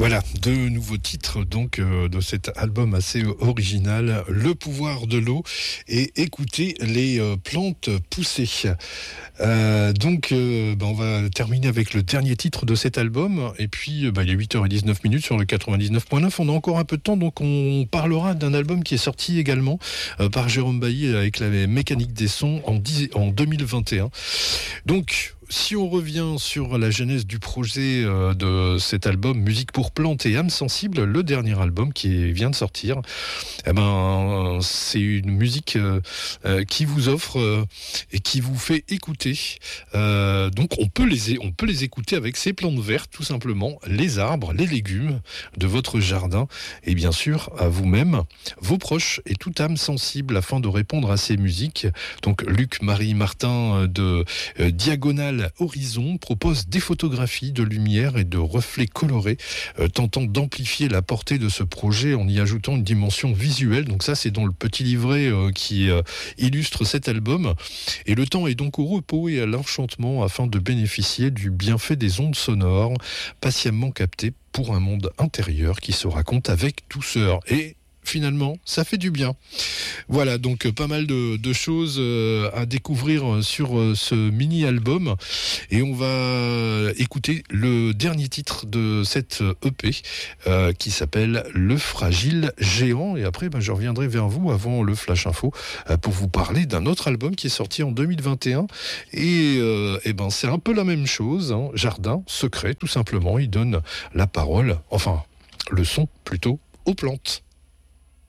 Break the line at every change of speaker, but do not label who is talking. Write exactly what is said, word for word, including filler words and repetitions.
Voilà, deux nouveaux titres donc euh, de cet album assez original, Le pouvoir de l'eau et Écoutez les euh, plantes pousser. Euh, donc euh, bah, on va terminer avec le dernier titre de cet album et puis bah, il est huit heures dix-neuf minutes sur le quatre-vingt-dix-neuf point neuf. On a encore un peu de temps, donc on parlera d'un album qui est sorti également euh, par Jérôme Bailly avec la Mécanique des sons en, dix, en deux mille vingt et un. Donc si on revient sur la genèse du projet euh, de cet album Musique pour plantes et âme sensible, le dernier album qui vient de sortir, eh ben, c'est une musique euh, euh, qui vous offre euh, et qui vous fait écouter. Euh, donc on peut, les, on peut les écouter avec ces plantes vertes, tout simplement, les arbres, les légumes de votre jardin et bien sûr à vous-même, vos proches et toute âme sensible afin de répondre à ces musiques. Donc Luc Marie Martin de euh, Diagonale Horizon propose des photographies de lumière et de reflets colorés, euh, tentant d'amplifier la portée de ce projet en y ajoutant une dimension visuelle. Donc ça, c'est dans le petit livret euh, qui euh, illustre cet album. Et le temps est donc au repos et à l'enchantement afin de bénéficier du bienfait des ondes sonores, patiemment captées pour un monde intérieur qui se raconte avec douceur. Et finalement, ça fait du bien. Voilà, donc pas mal de, de choses euh, à découvrir sur euh, ce mini-album. Et on va écouter le dernier titre de cette E P euh, qui s'appelle Le Fragile Géant. Et après, ben, je reviendrai vers vous avant le Flash Info euh, pour vous parler d'un autre album qui est sorti en deux mille vingt et un. Et, euh, et ben, c'est un peu la même chose, hein. Jardin secret, tout simplement. Il donne la parole, enfin, le son plutôt, aux plantes.